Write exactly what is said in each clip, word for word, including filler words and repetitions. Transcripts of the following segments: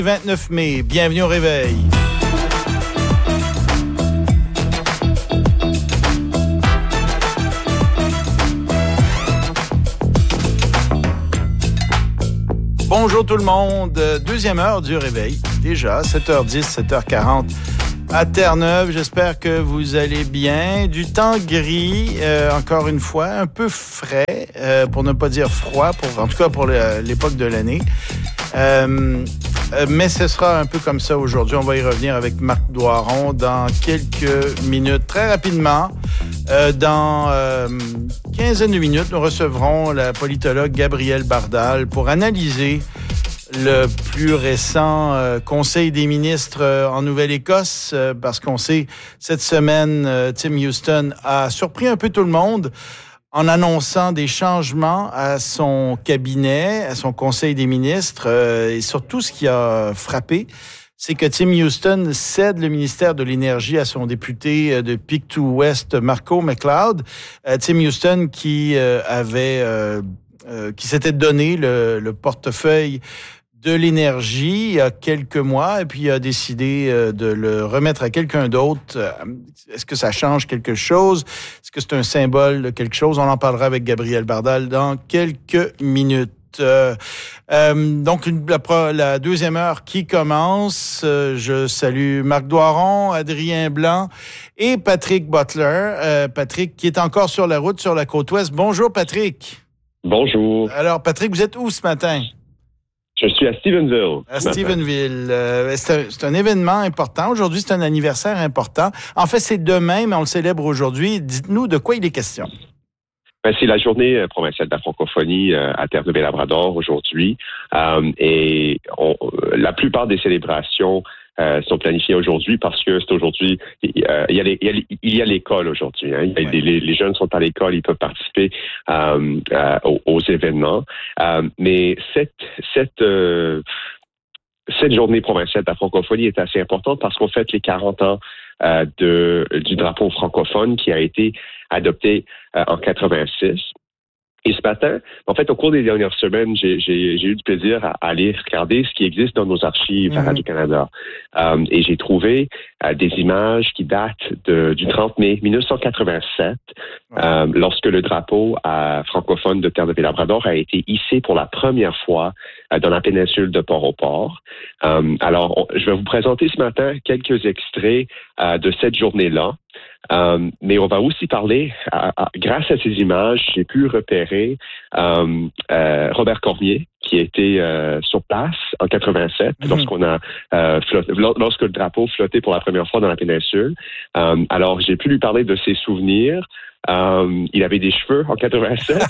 vingt-neuf mai, bienvenue au réveil. Bonjour tout le monde, deuxième heure du réveil, déjà sept heures dix, sept heures quarante à Terre-Neuve. J'espère que vous allez bien. Du temps gris, euh, encore une fois, un peu frais, euh, pour ne pas dire froid, pour, en tout cas pour le, l'époque de l'année. Euh, euh, mais ce sera un peu comme ça aujourd'hui. On va y revenir avec Marc Doiron dans quelques minutes. Très rapidement, euh, dans euh, quinzaine de minutes, nous recevrons la politologue Gabrielle Bardal pour analyser le plus récent euh, Conseil des ministres euh, en Nouvelle-Écosse, euh, parce qu'on sait, cette semaine, euh, Tim Houston a surpris un peu tout le monde en annonçant des changements à son cabinet, à son Conseil des ministres, euh, et surtout ce qui a frappé, c'est que Tim Houston cède le ministère de l'Énergie à son député de Pictou West, Marco McLeod. Euh, Tim Houston qui euh, avait, euh, euh, qui s'était donné le, le portefeuille de l'énergie il y a quelques mois et puis il a décidé euh, de le remettre à quelqu'un d'autre. Est-ce que ça change quelque chose? Est-ce que c'est un symbole de quelque chose? On en parlera avec Gabrielle Bardal dans quelques minutes. Euh, euh, donc, une, la, la deuxième heure qui commence. Euh, je salue Marc Doiron, Adrien Blanc et Patrick Butler. Euh, Patrick qui est encore sur la route sur la côte ouest. Bonjour Patrick. Bonjour. Alors Patrick, vous êtes où ce matin? Je suis à Stephenville. À Stephenville. Euh, c'est, un, c'est un événement important. Aujourd'hui, c'est un anniversaire important. En fait, c'est demain, mais on le célèbre aujourd'hui. Dites-nous de quoi il est question. Ben, c'est la journée provinciale de la francophonie euh, à Terre-Neuve et Labrador aujourd'hui. Euh, et on, la plupart des célébrations euh, sont planifiées aujourd'hui parce que c'est aujourd'hui, euh, il, y a les, il, y a, il y a l'école aujourd'hui. Hein. Il y a, ouais. les, les jeunes sont à l'école, ils peuvent participer euh, euh, aux, aux événements. Euh, mais cette, cette, euh, cette journée provinciale de la francophonie est assez importante parce qu'on fête les quarante ans euh, de, du drapeau francophone qui a été adopté euh, en quatre-vingt-six. Et ce matin, en fait, au cours des dernières semaines, j'ai, j'ai, j'ai eu du plaisir à, à aller regarder ce qui existe dans nos archives mm-hmm. à Radio-Canada. Um, et j'ai trouvé euh, des images qui datent de, du trente mai dix-neuf cent quatre-vingt-sept, ouais. euh, lorsque le drapeau euh, francophone de Terre-Neuve et Labrador a été hissé pour la première fois euh, dans la péninsule de Port-au-Port. Um, alors, on, je vais vous présenter ce matin quelques extraits euh, de cette journée-là. Euh, mais on va aussi parler, à, à, grâce à ces images, j'ai pu repérer euh, euh, Robert Cormier, qui était euh, sur place en quatre-vingt-sept, mm-hmm. lorsqu'on a euh, flotté, lorsque le drapeau flottait pour la première fois dans la péninsule. Euh, alors, j'ai pu lui parler de ses souvenirs. Um, il avait des cheveux en quatre-vingt-sept.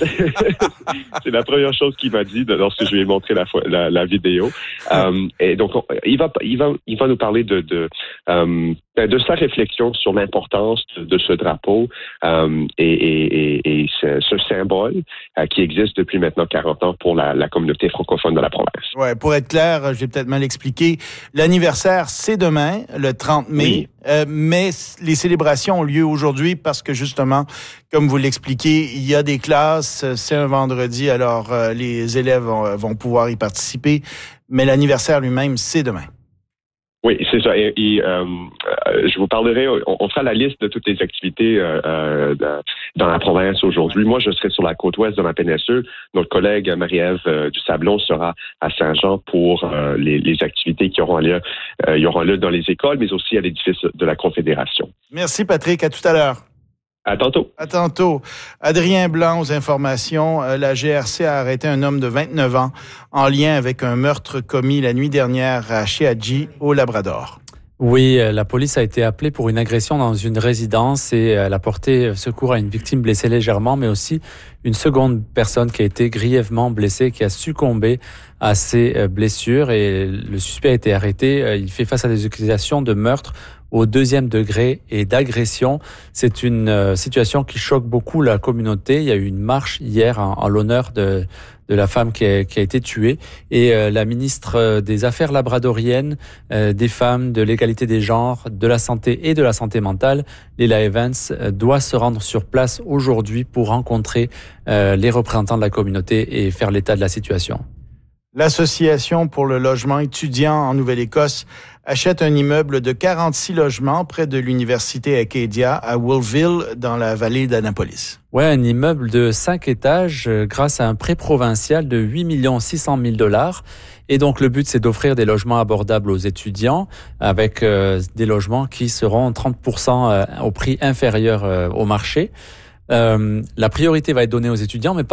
C'est la première chose qu'il m'a dit lorsque je lui ai montré la, la, la vidéo. Um, et donc, on, il va, il va, il va nous parler de, de, um, de sa réflexion sur l'importance de, de ce drapeau um, et, et, et, et ce, ce symbole uh, qui existe depuis maintenant quarante ans pour la, la communauté francophone de la province. Ouais, pour être clair, je vais peut-être mal expliquer. L'anniversaire, c'est demain, le trente mai. Oui. Euh, mais les célébrations ont lieu aujourd'hui parce que justement, comme vous l'expliquez, il y a des classes, c'est un vendredi, alors euh, les élèves vont, vont pouvoir y participer, mais l'anniversaire lui-même, c'est demain. Oui, c'est ça. Et, et euh, je vous parlerai, on, on fera la liste de toutes les activités euh, euh, dans la province aujourd'hui. Moi, je serai sur la côte ouest de la péninsule. Notre collègue Marie-Ève euh, du Sablon sera à Saint-Jean pour euh, les, les activités qui auront lieu, euh, y auront lieu dans les écoles, mais aussi à l'édifice de la Confédération. Merci Patrick, à tout à l'heure. À tantôt. À tantôt. Adrien Blanc aux informations. La G R C a arrêté un homme de vingt-neuf ans en lien avec un meurtre commis la nuit dernière à Sheadji, au Labrador. Oui, la police a été appelée pour une agression dans une résidence et elle a porté secours à une victime blessée légèrement, mais aussi une seconde personne qui a été grièvement blessée, qui a succombé à ses blessures et le suspect a été arrêté. Il fait face à des accusations de meurtre au deuxième degré et d'agression. C'est une situation qui choque beaucoup la communauté. Il y a eu une marche hier en, en l'honneur de, de la femme qui a, qui a été tuée. Et euh, la ministre des Affaires labradoriennes, euh, des femmes, de l'égalité des genres, de la santé et de la santé mentale, Lila Evans, euh, doit se rendre sur place aujourd'hui pour rencontrer euh, les représentants de la communauté et faire l'état de la situation. L'Association pour le logement étudiant en Nouvelle-Écosse achète un immeuble de quarante-six logements près de l'Université Acadia à Woolville, dans la vallée d'Annapolis. Ouais, un immeuble de cinq étages euh, grâce à un prêt provincial de huit millions six cent mille dollars. Et donc, le but, c'est d'offrir des logements abordables aux étudiants avec euh, des logements qui seront trente pour cent euh, au prix inférieur euh, au marché. Euh, la priorité va être donnée aux étudiants, mais pas